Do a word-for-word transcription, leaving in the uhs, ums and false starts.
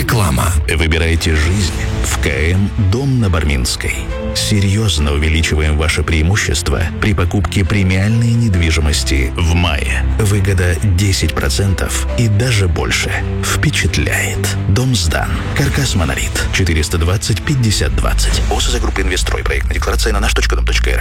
Реклама. Выбирайте жизнь в КМ «Дом на Барминской». Серьезно увеличиваем ваше преимущество при покупке премиальной недвижимости в мае. Выгода десять процентов и даже больше. Впечатляет. Дом сдан. Каркас «Монолит». четыреста двадцать пятьдесят двадцать. ОСЗ группы «Инвестрой». Проектная декларация на наш точка дом точка эр.